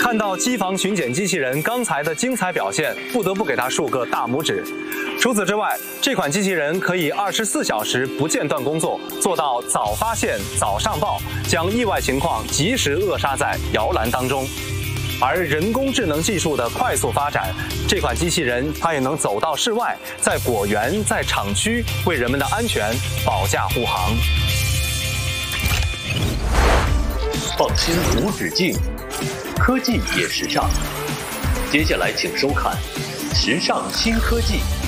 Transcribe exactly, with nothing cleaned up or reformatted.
看到机房巡检机器人刚才的精彩表现，不得不给它竖个大拇指。除此之外，这款机器人可以二十四小时不间断工作，做到早发现、早上报，将意外情况及时扼杀在摇篮当中。而人工智能技术的快速发展，这款机器人它也能走到室外，在果园、在厂区为人们的安全保驾护航。 放心无止境，科技也时尚。接下来请收看《时尚新科技》。